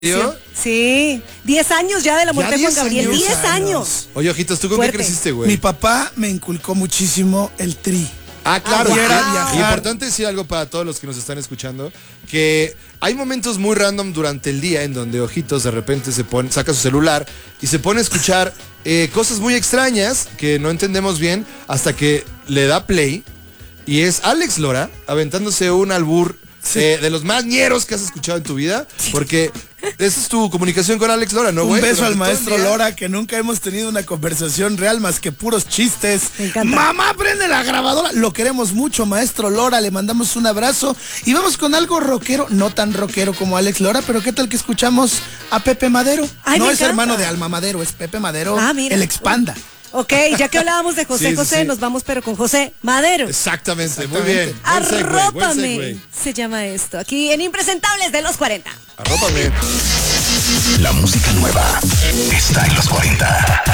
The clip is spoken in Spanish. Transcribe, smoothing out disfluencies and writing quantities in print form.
Sí, 10 años ya de la muerte de Juan Gabriel. 10 años. Oye, Ojitos, ¿tú con qué creciste, güey? Mi papá me inculcó muchísimo el tri. Ah, claro. Viajar. Importante decir algo para todos los que nos están escuchando, que hay momentos muy random durante el día en donde Ojitos de repente saca su celular y se pone a escuchar cosas muy extrañas que no entendemos bien hasta que le da play y es Alex Lora aventándose un albur de los más ñeros que has escuchado en tu vida, porque esa es tu comunicación con Alex Lora, ¿no, güey? Un beso al maestro Lora, que nunca hemos tenido una conversación real más que puros chistes. Me encanta. Mamá, prende la grabadora. Lo queremos mucho, maestro Lora, le mandamos un abrazo. Y vamos con algo rockero, no tan rockero como Alex Lora, pero ¿qué tal que escuchamos a Pepe Madero? Ay, no me es encanta. hermano de Alma Madero, es Pepe Madero, Mira. el Expanda. Ok, ya que hablábamos de José José, nos vamos pero con José Madero. Exactamente, muy bien. Buen segue, buen Arrópame, segue. se llama esto, aquí en Impresentables de los 40. Arrópame. La música nueva está en los 40.